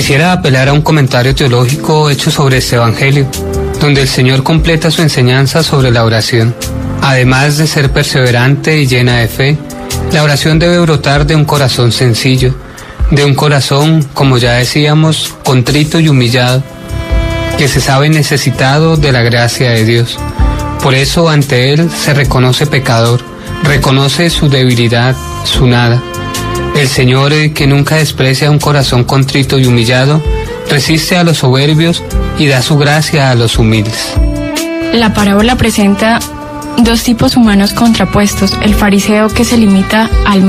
Quisiera apelar a un comentario teológico hecho sobre este Evangelio, donde el Señor completa su enseñanza sobre la oración. Además de ser perseverante y llena de fe, la oración debe brotar de un corazón sencillo, de un corazón, como ya decíamos, contrito y humillado, que se sabe necesitado de la gracia de Dios. Por eso ante Él se reconoce pecador, reconoce su debilidad, su nada. El Señor, que nunca desprecia un corazón contrito y humillado, resiste a los soberbios y da su gracia a los humildes. La parábola presenta dos tipos humanos contrapuestos: el fariseo, que se limita al